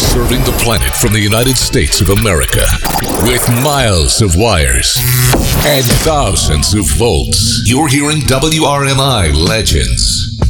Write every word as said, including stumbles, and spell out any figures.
Serving the planet from the United States of America. With miles of wires and thousands of volts. You're hearing W R M I Legends.